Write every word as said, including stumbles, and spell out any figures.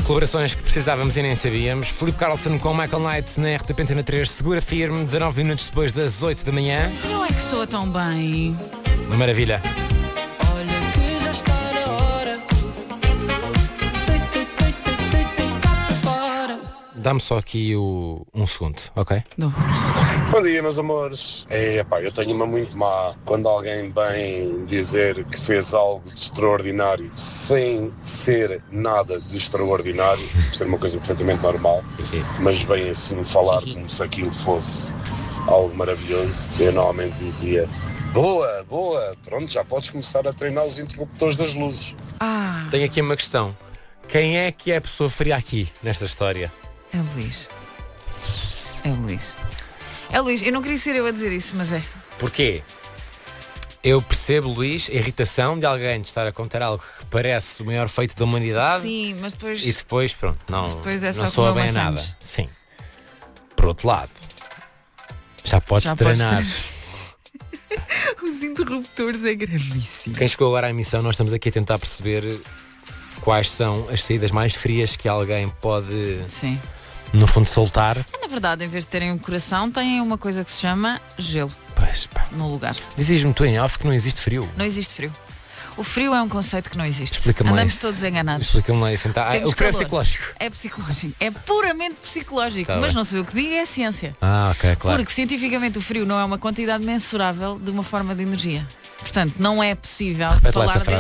Colaborações que precisávamos e nem sabíamos. Filipe Carlson com Michael Knight na R T P Antena três, segura firme, dezanove minutos depois das oito da manhã. Não é que soa tão bem. Uma maravilha. Olha que já está na hora. Dá-me só aqui o, um segundo, ok? Não. Bom dia, meus amores. É, pá, eu tenho uma muito má quando alguém vem dizer que fez algo de extraordinário sem ser nada de extraordinário, ser uma coisa perfeitamente normal, mas bem assim falar como se aquilo fosse algo maravilhoso. Eu normalmente dizia: boa, boa, pronto, já podes começar a treinar os interruptores das luzes. Ah, Tenho aqui uma questão. Quem é que é a pessoa fria aqui, nesta história? é o Luís. É o Luís. É o Luís. Eu não queria ser eu a dizer isso, mas é. Porquê? Eu percebo, Luís, a irritação de alguém de estar a contar algo que parece o maior feito da humanidade. Sim, mas depois... E depois, pronto, não, depois é só não soa comer bem a nada. maçãs. Sim. Por outro lado, já podes Já podes treinar. Os interruptores é gravíssimo. Quem chegou agora à emissão, nós estamos aqui a tentar perceber quais são as saídas mais frias que alguém pode, Sim. no fundo, soltar. Na verdade, em vez de terem um coração, têm uma coisa que se chama gelo Pois, pá. no lugar. Dizes-me tu em off que não existe frio. Não existe frio. O frio é um conceito que não existe. Explica-me lá Andamos isso. todos enganados. Explica-me lá isso. Então. Ah, Temos o frio é calor. psicológico. É psicológico. É puramente psicológico. Tá mas bem. não sei o que digo, é ciência. Ah, ok, claro. Porque cientificamente o frio não é uma quantidade mensurável de uma forma de energia. Portanto, não é possível Repete lá falar essa dele